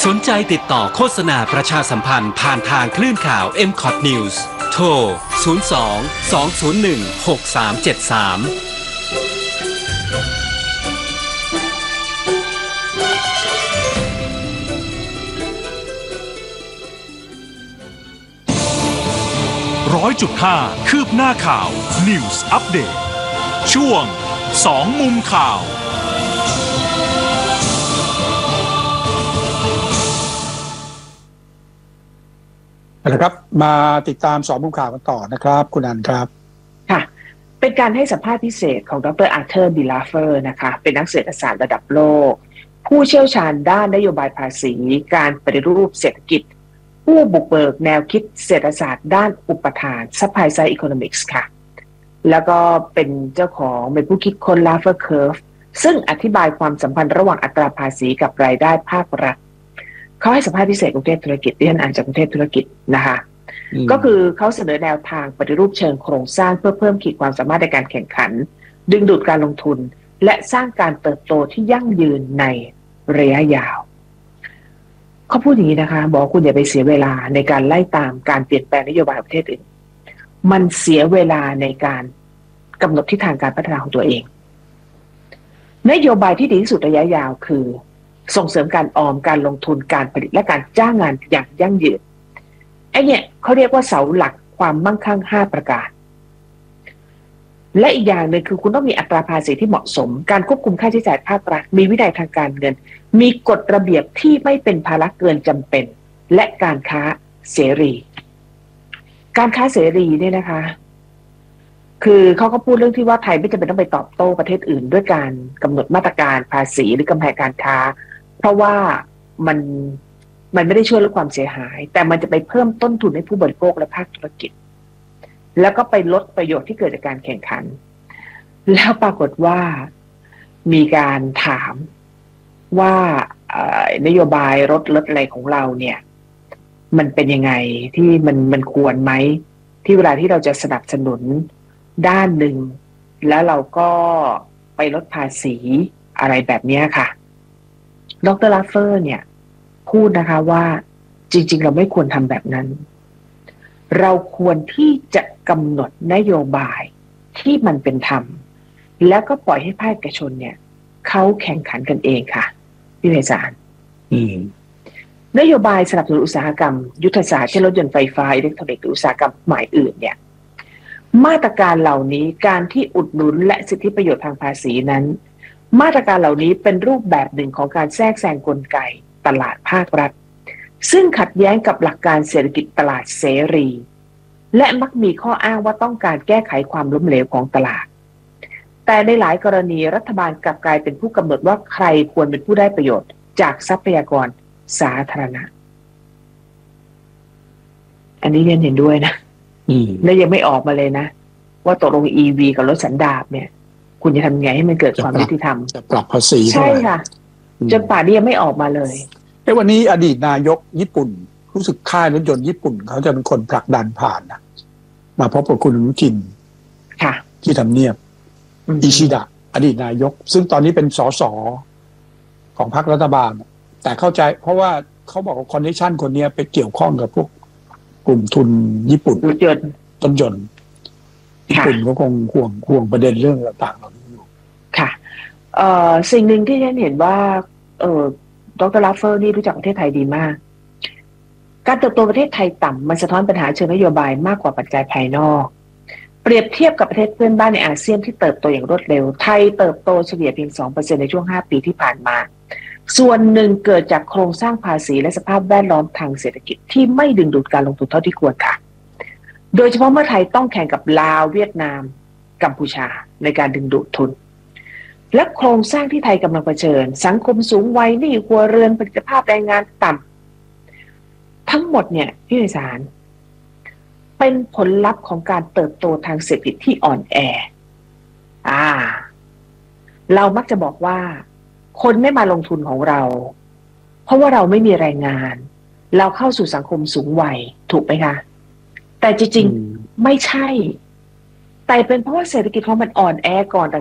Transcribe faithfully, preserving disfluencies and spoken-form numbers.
สนใจติดต่อโฆษณาประชาสัมพันธ์ผ่านทางคลื่นข่าว เอ็ม คอท News โทร ศูนย์ สอง สอง ศูนย์ หนึ่ง หก สาม เจ็ด สามร้อยจุดห้าคืบหน้าข่าว News Update ช่วงสองมุมข่าวนะครับมาติดตามสองมุมข่าวกันต่อนะครับคุณอันครับค่ะเป็นการให้สัมภาษณ์พิเศษของดรอาร์เธอร์บิลาเฟอร์นะคะเป็นนักเศรษฐศาสตร์ระดับโลกผู้เชี่ยวชาญด้านนโยบายภาษีการปฏิรูปเศรษฐกิจผู้บุกเบิกแนวคิดเศรษฐศาสตร์ด้านอุปทาน Supply Side Economics ค่ะแล้วก็เป็นเจ้าของเป็นผู้คิดค้น Laffer Curve ซึ่งอธิบายความสัมพันธ์ระหว่างอัตราภาษีกับรายได้ภาครัฐเขาให้สัมภาษณ์พิเศษกรุงเทพธุรกิจที่ฉันอ่านจากกรุงเทพธุรกิจนะคะก็คือเขาเสนอแนวทางปฏิรูปเชิงโครงสร้างเพื่อเพิ่มขีดความสามารถในการแข่งขันดึงดูดการลงทุนและสร้างการเติบโตที่ยั่งยืนในระยะยาวเขาพูดอย่างนี้นะคะบอกคุณอย่าไปเสียเวลาในการไล่ตามการเปลี่ยนแปลงนโยบายประเทศอื่นมันเสียเวลาในการกำหนดทิศทางการพัฒนาของตัวเองนโยบายที่ดีที่สุดระยะยาวคือส่งเสริมการออมการลงทุนการผลิตและการจ้างงานอย่างยั่งยืนไอ้เนี่ยเขาเรียกว่าเสาหลักความมั่งคั่งห้าประการและอีกอย่างหนึ่งคือคุณต้องมีอัตราภาษีที่เหมาะสมการควบคุมค่าใช้จ่ายภาครัฐมีวินัยทางการเงินมีกฎระเบียบที่ไม่เป็นภาระเกินจำเป็นและการค้าเสรีการค้าเสรีเนี่ยนะคะคือเขาก็พูดเรื่องที่ว่าไทยไม่จำเป็นต้องไปตอบโต้ประเทศอื่นด้วยการกำหนดมาตรการภาษีหรือกำแพงการค้าเพราะว่ามันมันไม่ได้ช่วยลดความเสียหายแต่มันจะไปเพิ่มต้นทุนให้ผู้บริโภคและภาคธุรกิจแล้วก็ไปลดประโยชน์ที่เกิดจากการแข่งขันแล้วปรากฏว่ามีการถามว่านโยบายลดลดอะไรของเราเนี่ยมันเป็นยังไงที่มันมันควรไหมที่เวลาที่เราจะสนับสนุนด้านหนึ่งแล้วเราก็ไปลดภาษีอะไรแบบนี้ค่ะดร. ลาฟเฟอร์เนี่ยพูดนะคะว่าจริงๆเราไม่ควรทำแบบนั้นเราควรที่จะกำหนดนโยบายที่มันเป็นธรรมแล้วก็ปล่อยให้ภาคเอกชนเนี่ยเขาแข่งขันกันเองค่ะพี่ไพศาลนโยบายสนับสนุนอุตสาหกรรมยุทธศาสตร์เช่นรถยนต์ไฟฟ้าอิเล็กทรอนิกส์หรืออุตสาหกรรมใหม่อื่นเนี่ยมาตรการเหล่านี้การที่อุดหนุนและสิทธิประโยชน์ทางภาษีนั้นมาตรการเหล่านี้เป็นรูปแบบหนึ่งของการแทรกแซงกลไกตลาดภาครัฐซึ่งขัดแย้งกับหลักการเศรษฐกิจตลาดเสรีและมักมีข้ออ้างว่าต้องการแก้ไขความล้มเหลวของตลาดแต่ในหลายกรณีรัฐบาลกลับกลายเป็นผู้กำหนดว่าใครควรเป็นผู้ได้ประโยชน์จากทรัพยากรสาธารณะอันนี้เรียนเห็นด้วยนะและยังไม่ออกมาเลยนะว่าตกลง อี วี กับรถสันดาปเนี่ยคุณจะทำไงให้มันเกิดความยุติธรรมจะปรับภาษีใช่ค่ะจนป่านนี้ยังไม่ออกมาเลยแต่วันนี้อดีตนายกญี่ปุ่นรู้สึกค่ายรถยนต์ญี่ปุ่นเขาจะเป็นคนผลักดันผ่านนะมาพบกับคุณอนุทินค่ะที่ทำเนียบอิชิดะอดีตนายกซึ่งตอนนี้เป็นสสของพรรครัฐบาลแต่เข้าใจเพราะว่าเขาบอกว่าคอนเนคชั่นคนนี้ไปเกี่ยวข้องกับพวกกลุ่มทุนญี่ปุ่นรถยนต์ต้นยนต์ญี่ปุ่นก็คงห่วงห่วงประเด็นเรื่องต่างๆเหล่านี้อยู่ค่ะเอ่อสิ่งหนึ่งที่ฉันเห็นว่าเอ่อดร. ลาฟเฟอร์นี่รู้จักประเทศไทยดีมากการเติบโตประเทศไทยต่ำมันสะท้อนปัญหาเชิงนโยบายมากกว่าปัจจัยภายนอกเปรียบเทียบกับประเทศเพื่อนบ้านในอาเซียนที่เติบโตอย่างรวดเร็วไทยเติบโตเฉลี่ยเพียง สองเปอร์เซ็นต์ ในช่วงห้าปีที่ผ่านมาส่วนหนึ่งเกิดจากโครงสร้างภาษีและสภาพแวดล้อมทางเศรษฐกิจที่ไม่ดึงดูดการลงทุนเท่าที่ควรค่ะโดยเฉพาะเมื่อไทยต้องแข่งกับลาวเวียดนามกัมพูชาในการดึงดูดทุนและโครงสร้างที่ไทยกำลังเผชิญสังคมสูงวัยหนี้ครัวเรือนผลิตภาพแรงงานต่ำทั้งหมดเนี่ยพี่ไพศาลเป็นผลลัพธ์ของการเติบโตทางเศรษฐกิจที่อ่อนแออ่าเรามักจะบอกว่าคนไม่มาลงทุนของเราเพราะว่าเราไม่มีแรงงานเราเข้าสู่สังคมสูงวัยถูกไหมคะแต่จริงๆไม่ใช่แต่เป็นเพราะว่าเศรษฐกิจของมันอ่อนแอก่อน